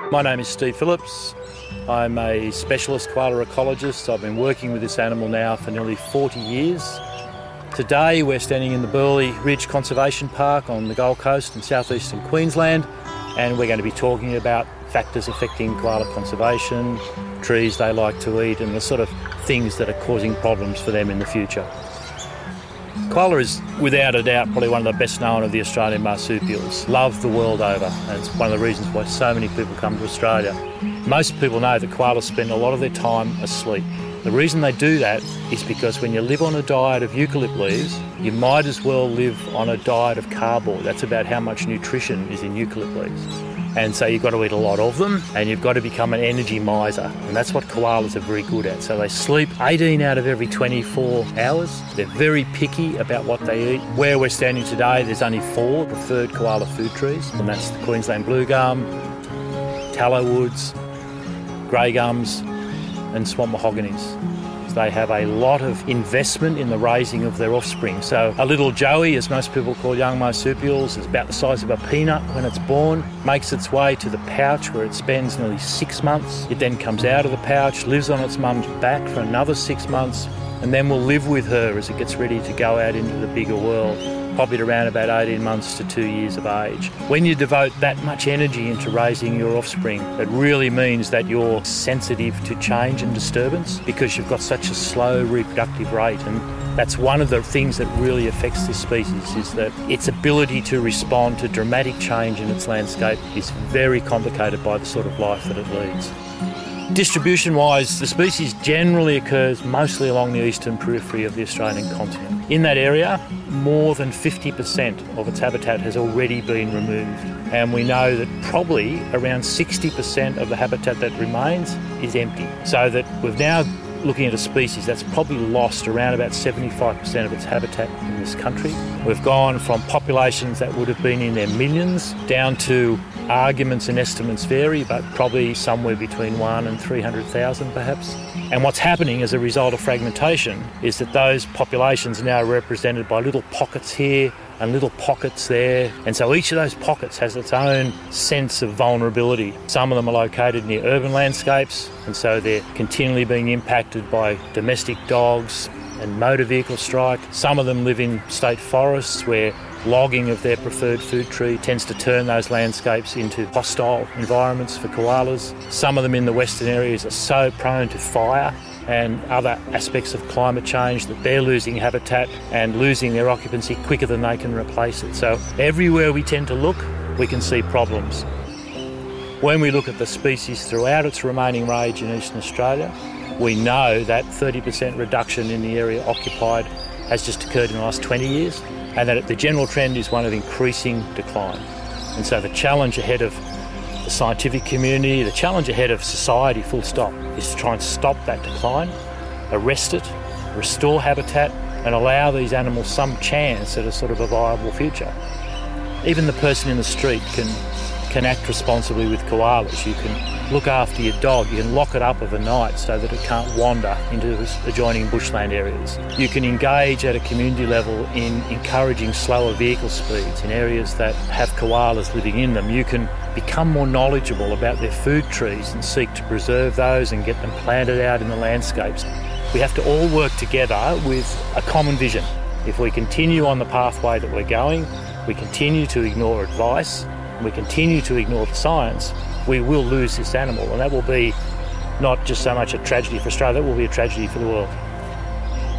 My name is Steve Phillips. I'm a specialist koala ecologist. I've been working with this animal now for nearly 40 years. Today we're standing in the Burleigh Ridge Conservation Park on the Gold Coast in southeastern Queensland, and we're going to be talking about factors affecting koala conservation, trees they like to eat, and the sort of things that are causing problems for them in the future. Koala is, without a doubt, probably one of the best known of the Australian marsupials, loved the world over, and it's one of the reasons why so many people come to Australia. Most people know that koalas spend a lot of their time asleep. The reason they do that is because when you live on a diet of eucalypt leaves, you might as well live on a diet of cardboard. That's about how much nutrition is in eucalypt leaves. And so you've got to eat a lot of them, and you've got to become an energy miser. And that's what koalas are very good at. So they sleep 18 out of every 24 hours. They're very picky about what they eat. Where we're standing today, there's only 4 preferred koala food trees, and that's the Queensland blue gum, tallow woods, grey gums, and swamp mahoganies. They have a lot of investment in the raising of their offspring. So a little joey, as most people call young marsupials, is about the size of a peanut when it's born, makes its way to the pouch where it spends nearly 6 months. It then comes out of the pouch, lives on its mum's back for another 6 months, and then will live with her as it gets ready to go out into the bigger world, probably at around about 18 months to 2 years of age. When you devote that much energy into raising your offspring, it really means that you're sensitive to change and disturbance because you've got such a slow reproductive rate. And that's one of the things that really affects this species, is that its ability to respond to dramatic change in its landscape is very complicated by the sort of life that it leads. Distribution-wise, the species generally occurs mostly along the eastern periphery of the Australian continent. In that area, more than 50% of its habitat has already been removed, and we know that probably around 60% of the habitat that remains is empty. So that we've now looking at a species that's probably lost around about 75% of its habitat in this country. We've gone from populations that would have been in their millions down to, arguments and estimates vary, but probably somewhere between 1 and 300,000 perhaps. And what's happening as a result of fragmentation is that those populations are now represented by little pockets here and little pockets there. And so each of those pockets has its own sense of vulnerability. Some of them are located near urban landscapes, and so they're continually being impacted by domestic dogs and motor vehicle strike. Some of them live in state forests where logging of their preferred food tree tends to turn those landscapes into hostile environments for koalas. Some of them in the western areas are so prone to fire and other aspects of climate change that they're losing habitat and losing their occupancy quicker than they can replace it. So everywhere we tend to look, we can see problems. When we look at the species throughout its remaining range in eastern Australia, we know that 30% reduction in the area occupied has just occurred in the last 20 years, and that the general trend is one of increasing decline. And so the challenge ahead of the scientific community, the challenge ahead of society full stop, is to try and stop that decline, arrest it, restore habitat, and allow these animals some chance at a sort of a viable future. Even the person in the street can act responsibly with koalas. You can look after your dog, you can lock it up overnight so that it can't wander into adjoining bushland areas. You can engage at a community level in encouraging slower vehicle speeds in areas that have koalas living in them. You can become more knowledgeable about their food trees and seek to preserve those and get them planted out in the landscapes. We have to all work together with a common vision. If we continue on the pathway that we're going, we continue to ignore advice, we continue to ignore the science, we will lose this animal, and that will be not just so much a tragedy for Australia, that will be a tragedy for the world.